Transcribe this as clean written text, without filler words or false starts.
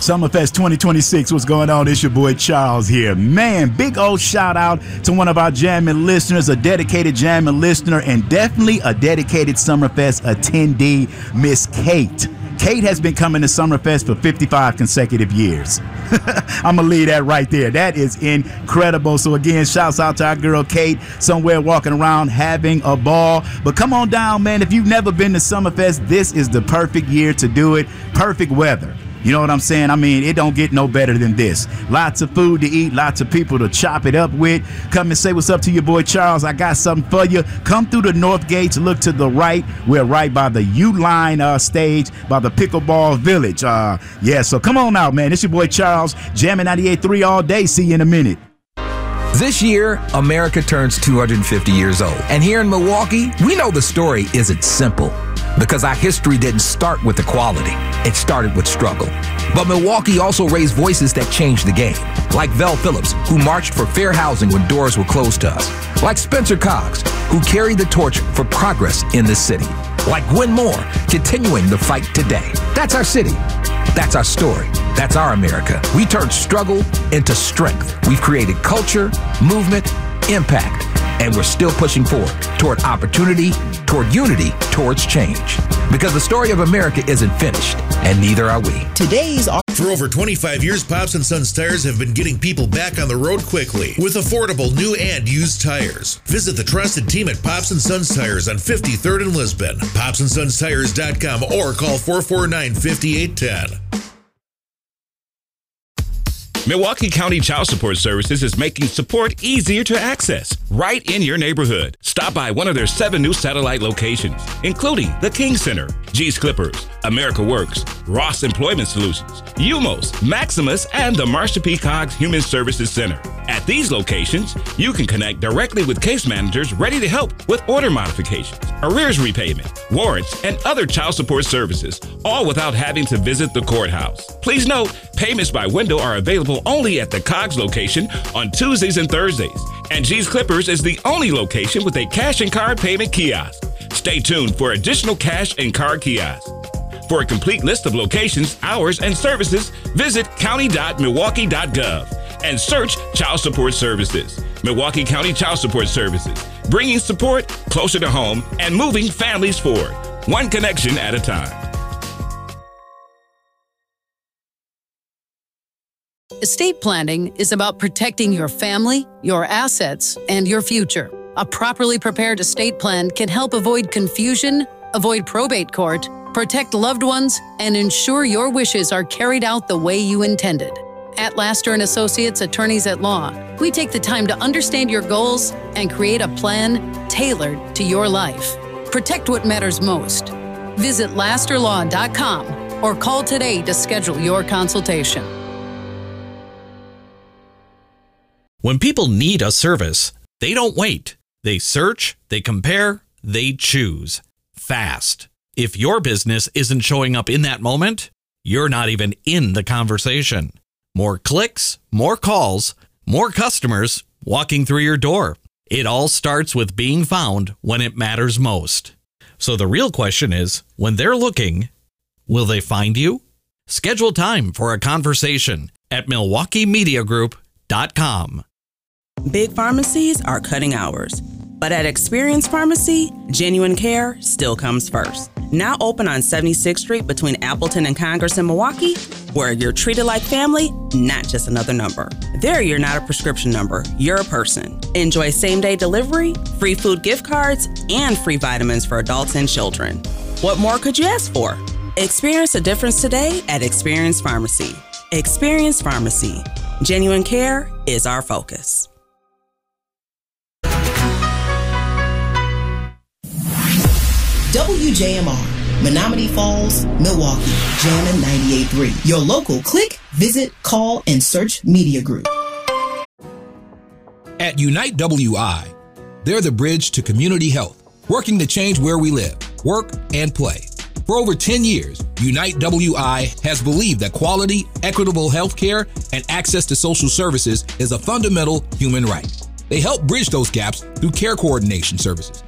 Summerfest 2026, what's going on? It's your boy Charles here. Man, big old shout out to one of our jamming listeners, a dedicated jamming listener, and definitely a dedicated Summerfest attendee, Miss Kate. Kate has been coming to Summerfest for 55 consecutive years. I'm going to leave that right there. That is incredible. So again, shouts out to our girl Kate, somewhere walking around having a ball. But come on down, man. If you've never been to Summerfest, this is the perfect year to do it. Perfect weather. You know what I'm saying? I mean, it don't get no better than this. Lots of food to eat, lots of people to chop it up with. Come and say what's up to your boy Charles. I got something for you. Come through the North Gates, look to the right. We're right by the U-Line stage, by the Pickleball Village. Yeah, so come on out, man. It's your boy Charles, jamming 98.3 all day. See you in a minute. This year, America turns 250 years old. And here in Milwaukee, we know the story isn't simple. Because our history didn't start with equality. It started with struggle. But Milwaukee also raised voices that changed the game. Like Vel Phillips, who marched for fair housing when doors were closed to us. Like Spencer Cox, who carried the torch for progress in this city. Like Gwen Moore, continuing the fight today. That's our city. That's our story. That's our America. We turned struggle into strength. We've created culture, movement, impact. And we're still pushing forward toward opportunity, toward unity, towards change. Because the story of America isn't finished, and neither are we. For over 25 years, Pops & Sons Tires have been getting people back on the road quickly with affordable new and used tires. Visit the trusted team at Pops & Sons Tires on 53rd and Lisbon, popsandsonstires.com, or call 449-5810. Milwaukee County Child Support Services is making support easier to access right in your neighborhood. Stop by one of their 7 new satellite locations, including the King Center, G's Clippers, America Works, Ross Employment Solutions, UMOS, Maximus, and the Marsha P. Coggs Human Services Center. At these locations, you can connect directly with case managers ready to help with order modifications, arrears repayment, warrants, and other child support services, all without having to visit the courthouse. Please note, payments by window are available only at the Coggs location on Tuesdays and Thursdays, and G's Clippers is the only location with a cash and card payment kiosk. Stay tuned for additional cash and card kiosks. For a complete list of locations, hours, and services, visit county.milwaukee.gov and search Child Support Services. Milwaukee County Child Support Services, bringing support closer to home and moving families forward, one connection at a time. Estate planning is about protecting your family, your assets, and your future. A properly prepared estate plan can help avoid confusion, avoid probate court, protect loved ones, and ensure your wishes are carried out the way you intended. At Laster & Associates Attorneys at Law, we take the time to understand your goals and create a plan tailored to your life. Protect what matters most. Visit lasterlaw.com or call today to schedule your consultation. When people need a service, they don't wait. They search, they compare, they choose. Fast. If your business isn't showing up in that moment, you're not even in the conversation. More clicks, more calls, more customers walking through your door. It all starts with being found when it matters most. So the real question is, when they're looking, will they find you? Schedule time for a conversation at MilwaukeeMediaGroup.com. Big pharmacies are cutting hours, but at Experience Pharmacy, genuine care still comes first. Now open on 76th Street between Appleton and Congress in Milwaukee, where you're treated like family, not just another number. There, you're not a prescription number, you're a person. Enjoy same-day delivery, free food gift cards, and free vitamins for adults and children. What more could you ask for? Experience a difference today at Experience Pharmacy. Experience Pharmacy. Genuine care is our focus. WJMR, Menominee Falls, Milwaukee, Jammin' 98.3. Your local click, visit, call, and search media group. At Unite WI, they're the bridge to community health, working to change where we live, work, and play. For over 10 years, Unite WI has believed that quality, equitable health care and access to social services is a fundamental human right. They help bridge those gaps through care coordination services,